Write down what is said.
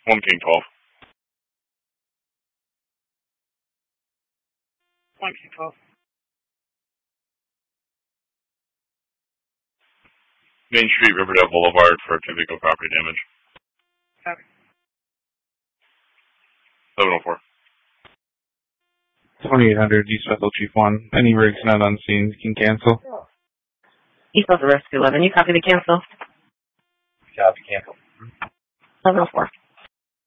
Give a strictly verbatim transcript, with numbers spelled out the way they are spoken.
one King twelve. one King twelve. Main Street, Riverdale Boulevard for typical property damage. Copy. seven oh four. twenty-eight hundred, East Bethel Chief one. Any rigs not on scene can cancel. East Bethel Rescue eleven, you copy the cancel? Copy, cancel. seven oh four.